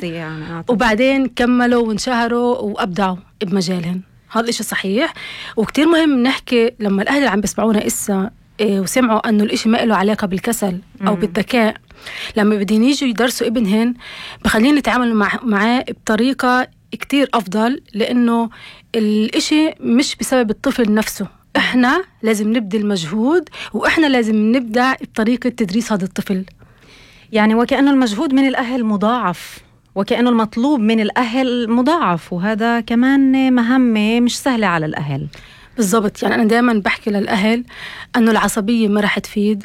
يعني وبعدين كملوا وانشهروا وأبدعوا بمجالهم. هذا الإشي صحيح. وكتير مهم نحكي لما الأهل اللي عم بيسمعونا إسا وسمعوا أنه الإشي ما له علاقة بالكسل أو بالذكاء، لما بدين يجوا يدرسوا ابنهن بخلين يتعاملوا معاه بطريقة كتير أفضل، لأنه الإشي مش بسبب الطفل نفسه. إحنا لازم نبذل مجهود، وإحنا لازم نبدأ بطريقة تدريس هذا الطفل. يعني وكأنه المجهود من الأهل مضاعف، وكأنه المطلوب من الأهل مضاعف، وهذا كمان مهمة مش سهلة على الأهل. بالضبط. يعني أنا دائما بحكي للأهل أنه العصبية ما رح تفيد،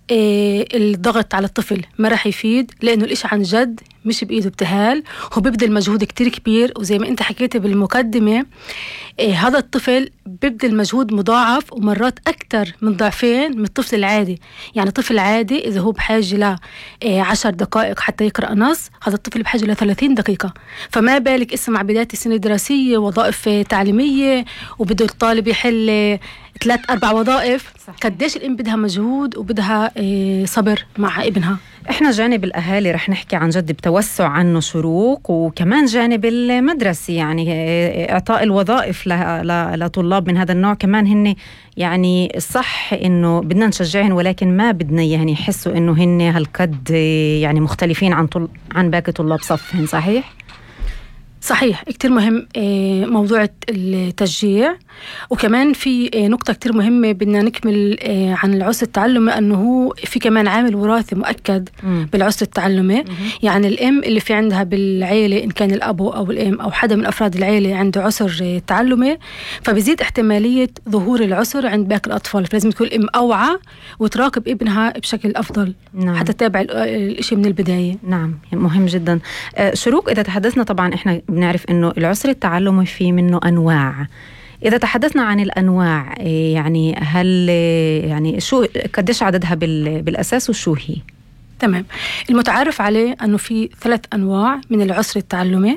الضغط على الطفل ما رح يفيد، لأنه الإشي عن جد مش بإيده ابتهال، هو بيبذل مجهود كتير كبير. وزي ما أنت حكيت بالمقدمة، هذا الطفل بيبذل مجهود مضاعف ومرات أكتر من ضعفين من الطفل العادي. يعني الطفل العادي إذا هو بحاجة ل 10 دقائق حتى يقرأ نص، هذا الطفل بحاجة ل 30 دقيقة. فما بالك اسم مع بداية السنة الدراسية، وظائف تعليمية، وبده الطالب يحل 3-4 وظائف. قديش الأم بدها مجهود وبدها صبر مع ابنها. احنا جانب الأهالي رح نحكي عن جد بتوسع عنه شروق، وكمان جانب المدرسي، يعني إعطاء الوظائف لطلاب من هذا النوع كمان هن يعني الصح إنه بدنا نشجعهم، ولكن ما بدنا يعني يحسوا إنه هن هالقد يعني مختلفين عن باقي طلاب صفهم. صحيح؟ صحيح. كتير مهم موضوع التشجيع. وكمان في نقطة كتير مهمة بدنا نكمل عن العسر التعلمي، أنه هو في كمان عامل وراثي مؤكد بالعسر التعلمي. يعني الأم اللي في عندها بالعيلة، إن كان الأب أو الأم أو حدا من أفراد العيلة عنده عسر تعلمي، فبزيد احتمالية ظهور العسر عند باقي الأطفال. فلازم تكون الأم أوعى وتراقب ابنها بشكل أفضل. نعم. حتى تتابع الإشي من البداية. نعم، مهم جدا. شروق، إذا تحدثنا طبعا إحنا بنعرف إنه العسر التعلمي فيه منه أنواع. إذا تحدثنا عن الأنواع، يعني هل يعني شو قديش عددها بالأساس وشو هي؟ تمام. المتعارف عليه أنه في 3 أنواع من العسر التعلمي،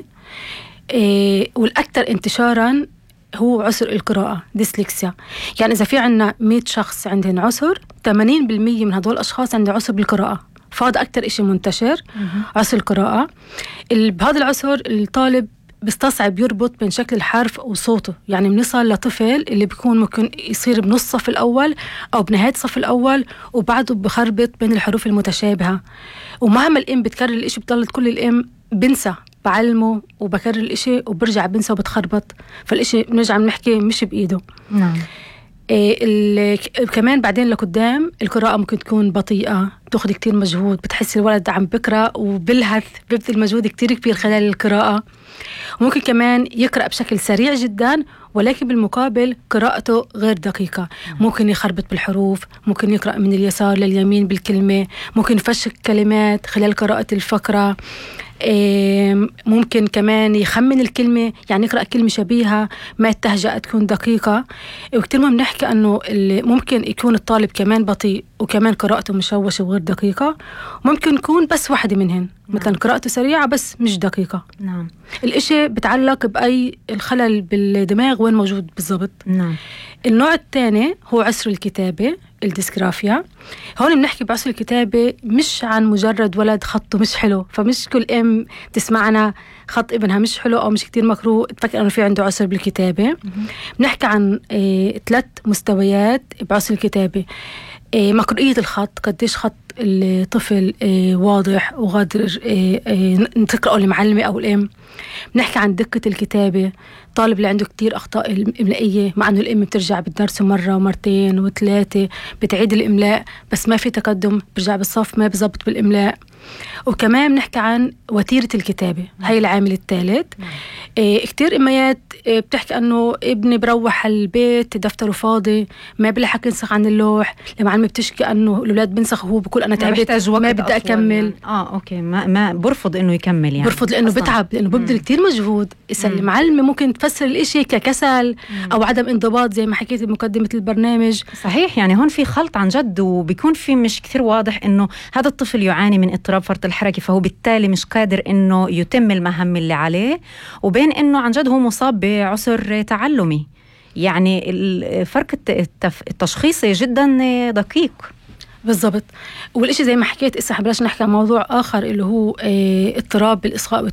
والأكثر انتشارا هو عسر القراءة، ديسلكسيا. يعني إذا في عنا 100 شخص عندهم عسر، 80% من هدول الأشخاص عندهم عسر بالقراءة. فهذا أكثر إشي منتشر، عسر القراءة. بهذا العسر الطالب بيستصعب يربط بين شكل الحرف وصوته. يعني بنصل لطفل اللي بيكون ممكن يصير بنص الصف الأول أو بنهاية الصف الأول، وبعده بخربط بين الحروف المتشابهة. ومهما الأم بتكرر الإشي بتضل كل الأم بنسى، بعلمه وبكرر الإشي وبرجع بنسى وبتخربط. فالإشي بنرجع بنحكي مش بإيده. نعم. كمان بعدين لقدام القراءة ممكن تكون بطيئة، بتاخد كتير مجهود، بتحس الولد عم بقرأ وبلهث، بيبذل مجهود كتير كبير خلال القراءة. وممكن كمان يقرأ بشكل سريع جدا، ولكن بالمقابل قراءته غير دقيقة. ممكن يخربط بالحروف، ممكن يقرأ من اليسار لليمين بالكلمة، ممكن يفشك كلمات خلال قراءة الفقرة. ممكن كمان يخمن الكلمة، يعني يقرأ كلمة شبيهة ما التهجئة تكون دقيقة. وكتير مهم نحكي أنه ممكن يكون الطالب كمان بطيء وكمان قراءته مشوشة وغير دقيقة. ممكن يكون بس واحدة منهن، مثلا قراءته سريعة بس مش دقيقة. نعم. الإشي بتعلق بأي الخلل بالدماغ وين موجود بالضبط. نعم. النوع الثاني هو عسر الكتابة، الديسغرافيا. هون بنحكي بعسر الكتابة مش عن مجرد ولد خطه مش حلو. فمش كل أم تسمعنا خط ابنها مش حلو أو مش كتير مقروء تفكر أنه في عنده عسر بالكتابة. بنحكي عن 3 مستويات بعسر الكتابة. مقروئية الخط، قديش خط الطفل واضح وقادر تقرأه المعلمة أو الأم. بنحكي عن دقة الكتابة، طالب اللي عنده كتير أخطاء إملائية، مع أنه الأم بترجع بالدرس مرة ومرتين و3 بتعيد الإملاء بس ما في تقدم، برجع بالصف ما بزبط بالإملاء. وكمان بنحكي عن وتيرة الكتابة، هاي العامل الثالث. كتير أميات بتحكي أنه ابني بروح البيت دفتره فاضي، ما بلحق ينسخ عن اللوح. المعلمة بتشكي أنه الأولاد بنسخ وهو بقول أنا تعبت ما بدي أكمل. يعني. أوكي، ما برفض إنه يكمل، يعني برفض لأنه بتعب، لأنه ببذل كتير مجهود. المعلمة ممكن تفسر الإشي ككسل أو عدم انضباط زي ما حكيت بمقدمة البرنامج. صحيح. يعني هون في خلط عن جد، وبيكون في مش كتير واضح إنه هذا الطفل يعاني من اضطراب فرط الحركة، فهو بالتالي مش قادر إنه يتم المهام اللي عليه، وبين إنه عن جد هو مصاب بعسر تعلمي. يعني الفرق التشخيصي جدا دقيق. بالضبط. والإشي زي ما حكيت إسا حبلاش نحكي عن موضوع آخر اللي هو اضطراب بالإصغاء